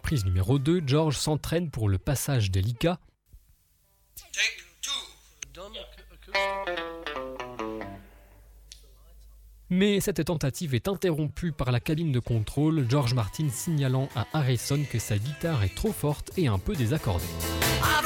prise numéro 2, George s'entraîne pour le passage délicat. Mais cette tentative est interrompue par la cabine de contrôle, George Martin signalant à Harrison que sa guitare est trop forte et un peu désaccordée.